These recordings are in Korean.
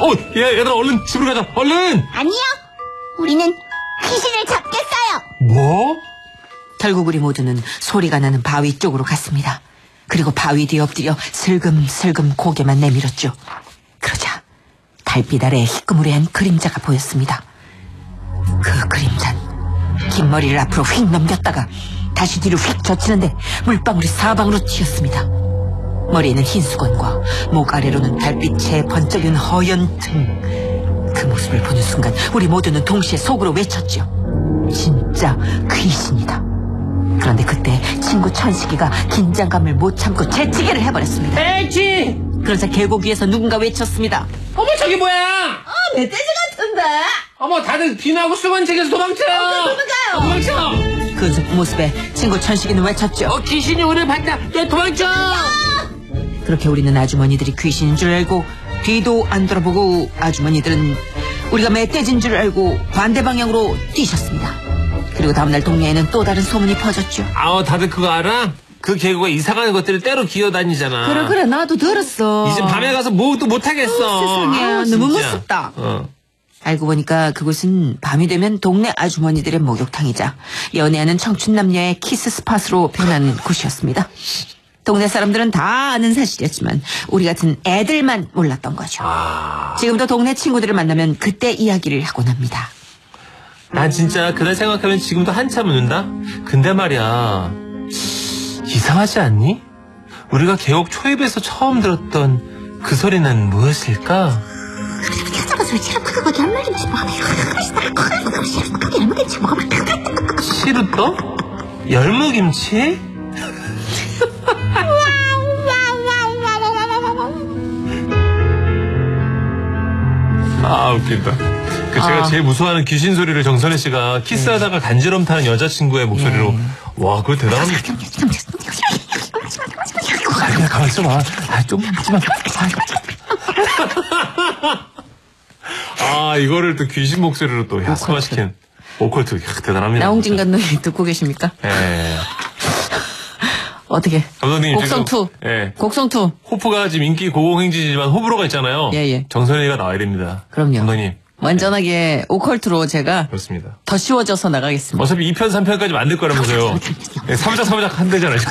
얘들아, 얼른 집으로 가자. 얼른! 아니요. 우리는 귀신을 잡겠어요. 뭐? 결국 우리 모두는 소리가 나는 바위 쪽으로 갔습니다. 그리고 바위 뒤에 엎드려 슬금슬금 고개만 내밀었죠. 그러자 달빛 아래 희끄무레한 그림자가 보였습니다. 그 그림자는 긴 머리를 앞으로 휙 넘겼다가 다시 뒤로 휙 젖히는데 물방울이 사방으로 튀었습니다. 머리에는 흰 수건과 목 아래로는 달빛에 번쩍이는 허연 등. 그 모습을 보는 순간 우리 모두는 동시에 속으로 외쳤죠. 진짜 귀신이다. 그런데 그때 친구 천식이가 긴장감을 못 참고 재치기를 해버렸습니다. 에이치! 그러자 계곡 위에서 누군가 외쳤습니다. 어머, 저기 뭐야? 멧돼지 같은데? 어머, 다들 비나고 수건 챙겨서 도망쳐! 도망쳐! 그 모습에 친구 천식이는 외쳤죠. 귀신이 오늘 봤다! 야, 도망쳐! 그렇게 우리는 아주머니들이 귀신인 줄 알고 뒤도 안 돌아보고 아주머니들은 우리가 멧돼지인 줄 알고 반대 방향으로 뛰셨습니다. 그리고 다음날 동네에는 또 다른 소문이 퍼졌죠. 다들 그거 알아? 그 계곡에 이상한 것들을 때로 기어다니잖아. 그래 나도 들었어. 이제 밤에 가서 뭐도 못하겠어. 세상에 너무 무섭다. 알고 보니까 그곳은 밤이 되면 동네 아주머니들의 목욕탕이자 연애하는 청춘 남녀의 키스 스팟으로 변한 곳이었습니다. 동네 사람들은 다 아는 사실이었지만 우리 같은 애들만 몰랐던 거죠. 지금도 동네 친구들을 만나면 그때 이야기를 하곤 합니다. 난 진짜 그날 생각하면 지금도 한참 웃는다? 근데 말이야, 이상하지 않니? 우리가 계곡 초입에서 처음 들었던 그 소리는 무엇일까? 시루떡? 열무김치? 웃긴다. 제가 제일 무서워하는 귀신 소리를 정선혜 씨가 키스하다가 간지럼 타는 여자친구의 목소리로. 와, 그거 대단합니다. 그냥 가만히 있어봐. 좀 하지마. 이거를 또 귀신 목소리로 또 야스화시킨 오컬트. 대단합니다. 나홍진 감독님 듣고 계십니까? 예. 어떻게? 감독님 곡성투. 예. 곡성투. 호프가 지금 인기 고공행진이지만 호불호가 있잖아요. 예. 정선혜가 나와야 됩니다. 그럼요. 감독님. 완전하게 오컬트로 제가 그렇습니다. 더 씌워져서 나가겠습니다. 어차피 2편, 3편까지 만들 거라면서요. 네, 3부작 한대잖아요.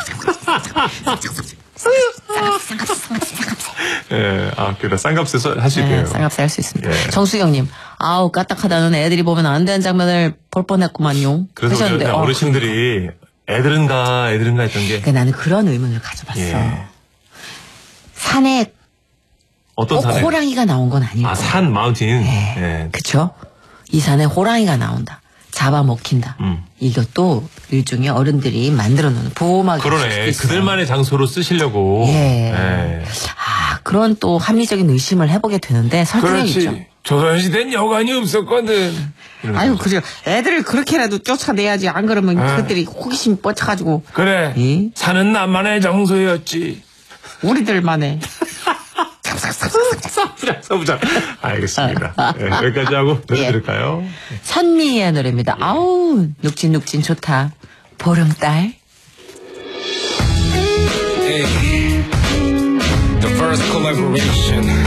예, 그래. 쌍값에 하시고요. 네, 쌍값에 할 수 있습니다. 예. 정수경님, 까딱하다는 애들이 보면 안 되는 장면을 볼 뻔했구만요. 그래서 하셨는데, 어르신들이 애들은가 했던 게. 나는 그런 의문을 가져봤어. 예. 산에 어떤 산에? 호랑이가 나온 건 아니고. 산, 마운틴. 네. 예. 그쵸? 이 산에 호랑이가 나온다. 잡아먹힌다. 이것도 일종의 어른들이 만들어 놓은 보호막이. 그러네. 그들만의 장소로 쓰시려고. 예. 예. 그런 또 합리적인 의심을 해보게 되는데 설득력이죠. 그렇지. 조선시대는 여관이 없었거든. 아유, 그죠. 애들을 그렇게라도 쫓아내야지. 안 그러면 그것들이 호기심이 뻗쳐가지고. 그래. 예? 산은 나만의 장소였지. 우리들만의. 서부장. 알겠습니다. 네, 여기까지 하고 노래 들을까요? 선미의 노래입니다. 아우, 눅진눅진 좋다. 보름달. The first collaboration.